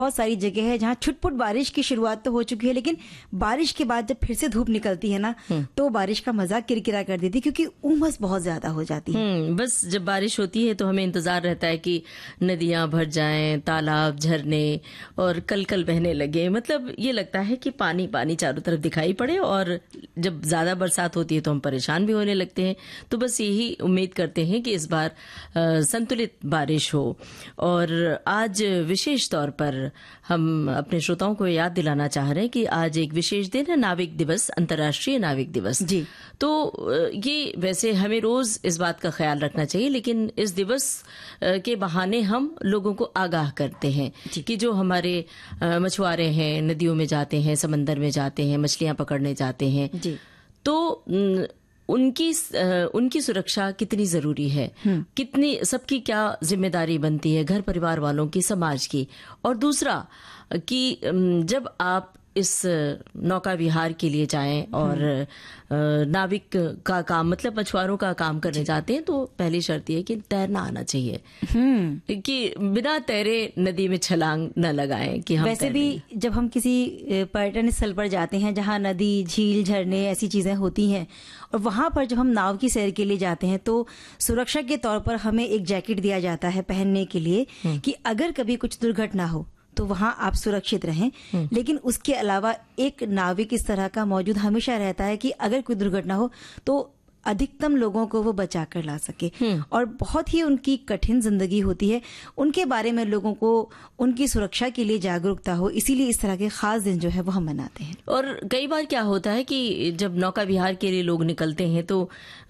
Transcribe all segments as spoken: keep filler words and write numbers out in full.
बहुत सारी जगह है जहाँ छुटपुट बारिश की शुरुआत तो हो चुकी है, लेकिन बारिश के बाद जब फिर से धूप निकलती है ना तो बारिश का मजा किरकिरा कर देती है, क्योंकि उमस बहुत ज्यादा हो जाती है। बस जब बारिश होती है तो हमें इंतजार रहता है कि नदियां भर जाएं, तालाब, झरने और कलकल बहने लगे। मतलब ये लगता है कि पानी पानी चारों तरफ दिखाई पड़े, और जब ज्यादा बरसात होती है तो हम परेशान भी होने लगते हैं। तो बस यही उम्मीद करते हैं कि इस बार आ, संतुलित बारिश हो। और आज विशेष तौर पर हम अपने श्रोताओं को याद दिलाना चाह रहे हैं कि आज एक विशेष दिन है, नाविक दिवस, अंतर्राष्ट्रीय नाविक दिवस जी। तो ये वैसे हमें रोज इस बात का ख्याल रखना चाहिए, लेकिन इस दिवस के बहाने हम लोगों को आगाह करते हैं कि जो हमारे मछुआरे हैं, नदियों में जाते हैं, समंदर में जाते हैं, मछलियां पकड़ने जाते हैं जी, तो उनकी उनकी सुरक्षा कितनी जरूरी है, कितनी सबकी क्या जिम्मेदारी बनती है, घर परिवार वालों की, समाज की। और दूसरा कि जब आप इस नौका विहार के लिए जाएं और नाविक का काम, मतलब मछुआरों का काम करने जाते हैं, तो पहली शर्त ये है कि तैरना आना चाहिए, कि बिना तैरे नदी में छलांग न लगाएं कि हम वैसे भी जब हम किसी पर्यटन स्थल पर जाते हैं जहां नदी, झील, झरने ऐसी चीजें होती हैं, और वहां पर जब हम नाव की सैर के लिए जाते हैं तो सुरक्षा के तौर पर हमें एक जैकेट दिया जाता है पहनने के लिए कि अगर कभी कुछ दुर्घटना हो तो वहां आप सुरक्षित रहें। लेकिन उसके अलावा एक नाविक इस तरह का मौजूद हमेशा रहता है कि अगर कोई दुर्घटना हो तो अधिकतम लोगों को वो बचा कर ला सके। और बहुत ही उनकी कठिन जिंदगी होती है, उनके बारे में लोगों को उनकी सुरक्षा के लिए जागरूकता हो, इसीलिए इस तरह के खास दिन जो है वो हम मनाते हैं। और कई बार क्या होता है कि जब नौका विहार के लिए लोग निकलते हैं तो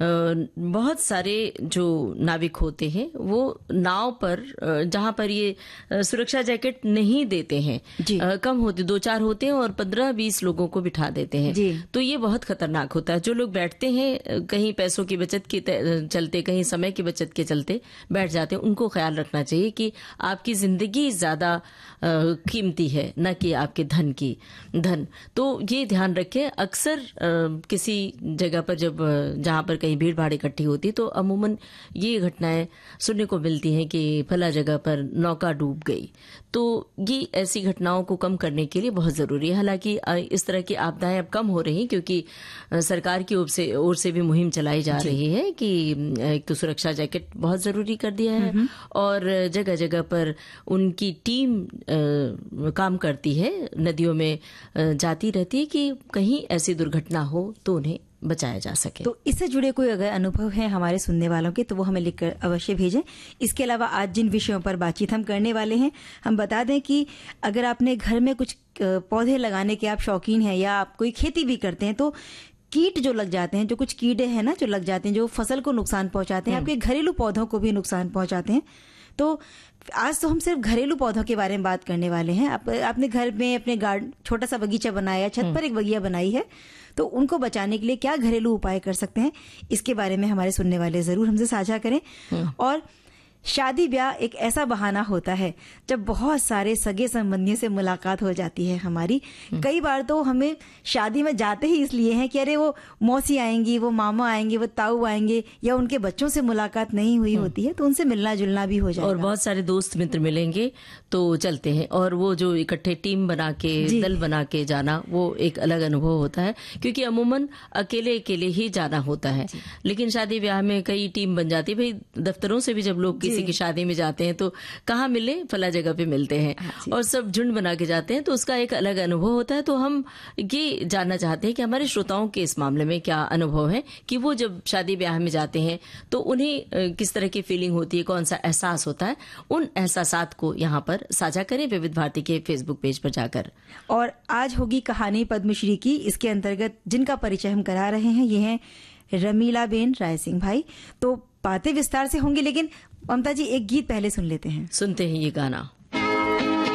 बहुत सारे जो नाविक होते हैं वो नाव पर, जहां पर ये सुरक्षा जैकेट नहीं देते हैं, कम होते, दो चार होते हैं और पंद्रह बीस लोगों को बिठा देते हैं, तो ये बहुत खतरनाक होता है। जो लोग बैठते हैं कहीं पैसों की बचत के चलते, कहीं समय की बचत के चलते बैठ जाते हैं, उनको ख्याल रखना चाहिए कि आपकी जिंदगी ज्यादा कीमती है, न कि आपके धन की धन। तो ये ध्यान रखें। अक्सर किसी जगह पर जब जहां पर कहीं भीड़ भाड़ इकट्ठी होती है तो अमूमन ये घटनाएं सुनने को मिलती हैं कि फला जगह पर नौका डूब गई। तो ये ऐसी घटनाओं को कम करने के लिए बहुत जरूरी है। हालांकि इस तरह की आपदाएं अब कम हो रही हैं क्योंकि सरकार की ओर से ओर से भी मुहिम चलाई जा रही है कि एक तो सुरक्षा जैकेट बहुत जरूरी कर दिया है, और जगह जगह पर उनकी टीम आ, काम करती है, नदियों में जाती रहती है कि कहीं ऐसी दुर्घटना हो तो उन्हें बचाया जा सके। तो इससे जुड़े कोई अगर अनुभव है हमारे सुनने वालों के तो वो हमें लिखकर अवश्य भेजें। इसके अलावा आज जिन विषयों पर बातचीत हम करने वाले हैं, हम बता दें कि अगर आपने घर में कुछ पौधे लगाने के आप शौकीन हैं या आप कोई खेती भी करते हैं, तो कीट जो लग जाते हैं, जो कुछ कीड़े हैं ना जो लग जाते हैं, जो फसल को नुकसान पहुंचाते हैं, आपके घरेलू पौधों को भी नुकसान पहुंचाते हैं। तो आज तो हम सिर्फ घरेलू पौधों के बारे में बात करने वाले हैं। आप अपने घर में अपने गार्डन, छोटा सा बगीचा बनाया, छत पर एक बगिया बनाई है, तो उनको बचाने के लिए क्या घरेलू उपाय कर सकते हैं, इसके बारे में हमारे सुनने वाले जरूर हमसे साझा करें। और शादी ब्याह एक ऐसा बहाना होता है जब बहुत सारे सगे संबंधियों से मुलाकात हो जाती है हमारी। कई बार तो हमें शादी में जाते ही इसलिए हैं कि अरे वो मौसी आएंगी, वो मामा आएंगे, वो ताऊ आएंगे, या उनके बच्चों से मुलाकात नहीं हुई होती है तो उनसे मिलना जुलना भी हो जाएगा, और बहुत सारे दोस्त मित्र मिलेंगे तो चलते हैं। और वो जो इकट्ठे टीम बना के, दल बना के जाना, वो एक अलग अनुभव होता है, क्योंकि अमूमन अकेले अकेले ही जाना होता है। लेकिन शादी ब्याह में कई टीम बन जाती है। भाई दफ्तरों से भी जब लोग किसी की शादी में जाते हैं तो कहाँ मिले, फला जगह पे मिलते हैं, और सब झुंड बना के जाते हैं, तो उसका एक अलग अनुभव होता है। तो हम ये जानना चाहते हैं कि हमारे श्रोताओं के इस मामले में क्या अनुभव है कि वो जब शादी ब्याह में जाते हैं तो उन्हें किस तरह की फीलिंग होती है, कौन सा एहसास होता है। उन एहसासात को यहाँ पर साझा करें विविध भारती के फेसबुक पेज पर जाकर। और आज होगी कहानी पद्मश्री की। इसके अंतर्गत जिनका परिचय हम करा रहे हैं ये हैं रमीला बेन राय सिंह भाई। तो बातें विस्तार से होंगी, लेकिन ममता जी एक गीत पहले सुन लेते हैं। सुनते हैं ये गाना।